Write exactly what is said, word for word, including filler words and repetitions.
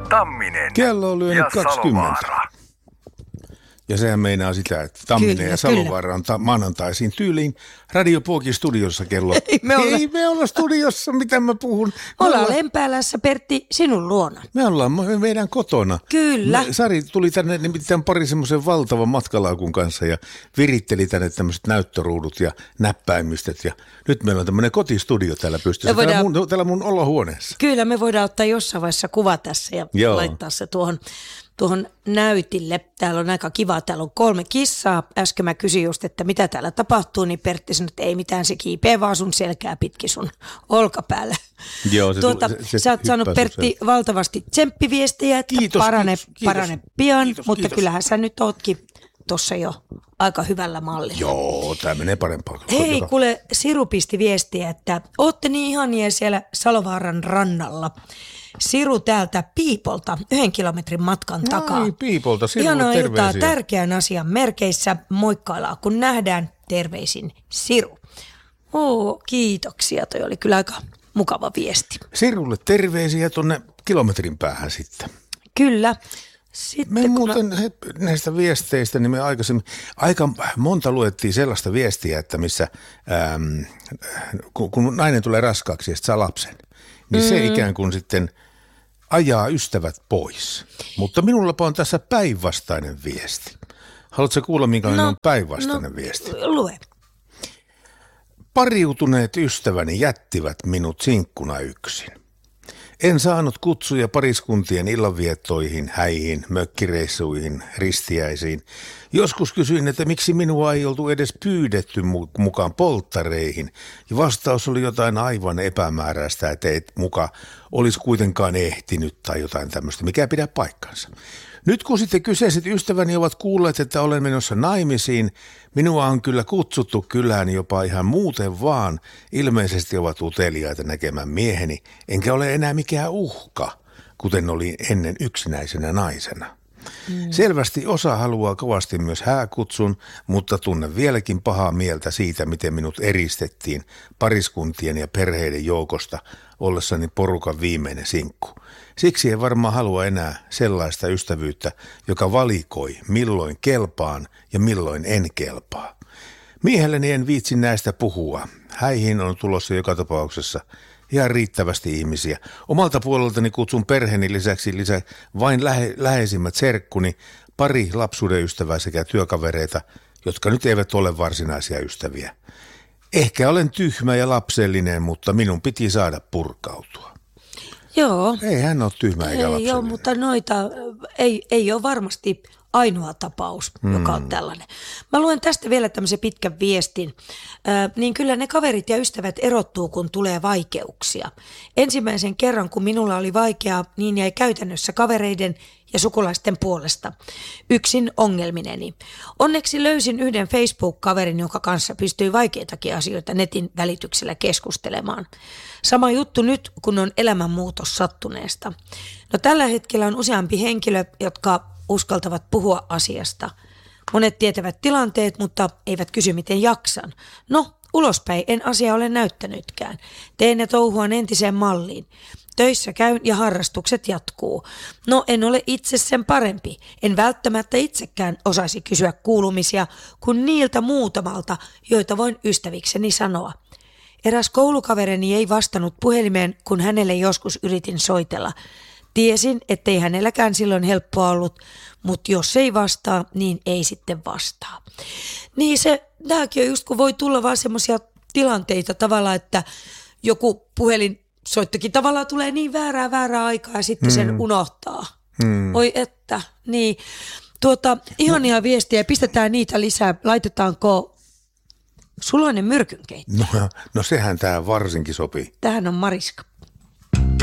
Tamminen Kello on lyönyt ja kaksikymmentä. Salovaara. Ja sehän meinaa sitä, että Tamminen Kyllä, ja Salovaara on ta- maanantaisin tyyliin Radio Puokin studiossa kello. Ei me olla. Ei me olla studiossa, mitä mä puhun. Me Ollaan Lempäälässä, Pertti, sinun luona. Me ollaan me- meidän kotona. Kyllä. Me, Sari tuli tänne nimittäin pari semmoisen valtavan matkalaukun kanssa ja viritteli tänne tämmöiset näyttöruudut ja näppäimistöt. Ja nyt meillä on tämmöinen kotistudio täällä pystyssä, voidaan- täällä, mun, täällä mun olohuoneessa. Kyllä me voidaan ottaa jossain vaiheessa kuva tässä ja Joo. laittaa se tuohon, tuohon näytille. Täällä on aika kiva, täällä on kolme kissaa. Äsken mä kysyin just, että mitä täällä tapahtuu, niin Pertti sanoi, että ei mitään, se kiipee vaan sun selkää pitkin sun olkapäällä. Joo, se, tuota, se, se sä oot saanut hyppää sun Pertti selkään. valtavasti tsemppiviestejä, että Kiitos, parane, kiitos, kiitos. parane pian, Kiitos, mutta kiitos. kyllähän sä nyt ootkin tuossa jo aika hyvällä mallilla. Joo, tää menee parempaa. Hei, Joka- kuule, Siru pisti viestiä, että ootte niin ihania siellä Salovaaran rannalla. Siru täältä Piipolta, yhden kilometrin matkan takaa. Ai, Piipolta, Sirulle Ihanaa iltaa, terveisiä. tärkeän asian merkeissä. Moikkaillaan, kun nähdään. Terveisin Siru. Oo, kiitoksia. Toi oli kyllä aika mukava viesti. Sirulle terveisiä tuonne kilometrin päähän sitten. Kyllä. Sitten Me kun muuten mä- he, näistä viesteistä, niin me aikaisemmin, aika monta luettiin sellaista viestiä, että missä äm, kun, kun nainen tulee raskaaksi ja sitten saa lapsen, niin mm. se ikään kuin sitten ajaa ystävät pois. Mutta minullapa on tässä päinvastainen viesti. Haluatko kuulla, minkälainen No, on päinvastainen no, viesti? Lue. Pariutuneet ystäväni jättivät minut sinkkuna yksin. En saanut kutsuja pariskuntien illanviettoihin, häihin, mökkireissuihin, ristiäisiin. Joskus kysyin, että miksi minua ei oltu edes pyydetty mu- mukaan polttareihin. Ja vastaus oli jotain aivan epämääräistä, että et muka olisi kuitenkaan ehtinyt tai jotain tämmöistä, mikä ei pidä paikkansa. Nyt kun sitten kyseiset ystäväni ovat kuulleet, että olen menossa naimisiin, minua on kyllä kutsuttu kylään jopa ihan muuten vaan. Ilmeisesti ovat uteliaita näkemään mieheni, enkä ole enää mikään uhka, kuten oli ennen yksinäisenä naisena. Mm. Selvästi osa haluaa kovasti myös hääkutsun, mutta tunnen vieläkin pahaa mieltä siitä, miten minut eristettiin pariskuntien ja perheiden joukosta ollessani porukan viimeinen sinkku. Siksi en varmaan halua enää sellaista ystävyyttä, joka valikoi milloin kelpaan ja milloin en kelpaa. Miehelleni en viitsi näistä puhua. Häihin on tulossa joka tapauksessa ihan riittävästi ihmisiä. Omalta puoleltani kutsun perheeni lisäksi lisä vain lähe, läheisimmät serkkuni, pari lapsuuden ystävää sekä työkavereita, jotka nyt eivät ole varsinaisia ystäviä. Ehkä olen tyhmä ja lapsellinen, mutta minun piti saada purkautua. Joo. Ei hän ole tyhmä eikä Ei lapsellinen. ole, mutta noita ei, ei ole varmasti ainoa tapaus, mm. joka on tällainen. Mä luen tästä vielä tämmöisen pitkän viestin. Ö, niin kyllä ne kaverit ja ystävät erottuu, kun tulee vaikeuksia. Ensimmäisen kerran, kun minulla oli vaikeaa, niin jäi käytännössä kavereiden ja sukulaisten puolesta yksin ongelmineni. Onneksi löysin yhden Facebook-kaverin, jonka kanssa pystyi vaikeitakin asioita netin välityksellä keskustelemaan. Sama juttu nyt, kun on elämänmuutos sattuneesta. No tällä hetkellä on useampi henkilö, jotka uskaltavat puhua asiasta. Monet tietävät tilanteet, mutta eivät kysy, miten jaksan. No, ulospäin en asia ole näyttänytkään. Teen ja touhuan entiseen malliin. Töissä käyn ja harrastukset jatkuu. No, en ole itse sen parempi. En välttämättä itsekään osaisi kysyä kuulumisia kuin niiltä muutamalta, joita voin ystävikseni sanoa. Eräs koulukaverini ei vastannut puhelimeen, kun hänelle joskus yritin soitella. Tiesin, ettei hänelläkään silloin helppoa ollut, mutta jos ei vastaa, niin ei sitten vastaa. Niin se, tämäkin on just kun voi tulla vaan semmoisia tilanteita tavallaan, että joku puhelinsoittokin tavallaan tulee niin väärää väärää aikaa ja sitten mm. sen unohtaa. Mm. Oi että, niin. Tuota, ihania no. viestiä, pistetään niitä lisää, laitetaanko suloinen myrkynkeitto? No, no sehän tämä varsinkin sopii. Tähän on Mariska.